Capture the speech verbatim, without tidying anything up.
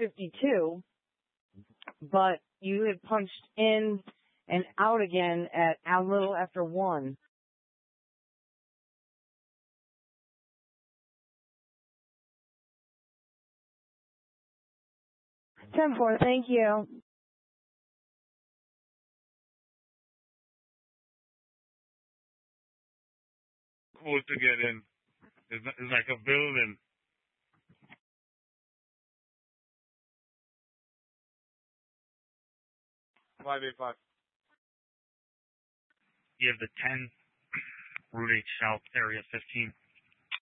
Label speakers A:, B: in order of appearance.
A: fifty-two, but you had punched in and out again at a little after one. ten four, thank you.
B: Cool to get in. It's, it's like a building. five eight five.
C: You have the ten, Route eight South, Area fifteen.